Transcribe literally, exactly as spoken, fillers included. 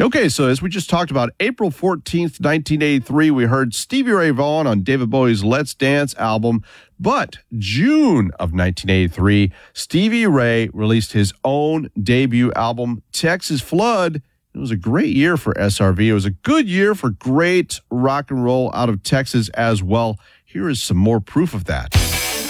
Okay, so as we just talked about, April fourteenth, nineteen eighty-three, we heard Stevie Ray Vaughan on David Bowie's Let's Dance album. But June of nineteen eighty-three, Stevie Ray released his own debut album, Texas Flood. It was a great year for S R V. It was a good year for great rock and roll out of Texas as well. Here is some more proof of that.